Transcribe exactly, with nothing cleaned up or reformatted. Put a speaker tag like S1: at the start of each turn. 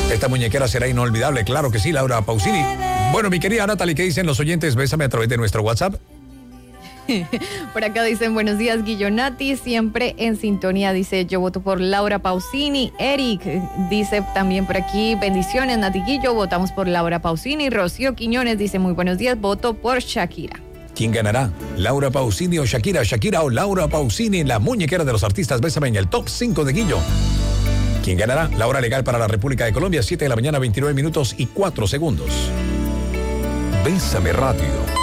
S1: Esta muñequera será inolvidable, claro que sí, Laura Pausini. Bueno, mi querida Natalie, ¿qué dicen los oyentes? Bésame a través de nuestro WhatsApp.
S2: Por acá dicen, buenos días, Guillonati, siempre en sintonía, dice, yo voto por Laura Pausini. Eric dice también por aquí, bendiciones, Nati Guillo, votamos por Laura Pausini. Rocío Quiñones dice, muy buenos días, voto por Shakira.
S1: ¿Quién ganará? ¿Laura Pausini o Shakira? Shakira o Laura Pausini, la muñequera de los artistas, bésame en el top cinco de Guillo. ¿Quién ganará? La hora legal para la República de Colombia, siete de la mañana, veintinueve minutos y cuatro segundos. Bésame Radio.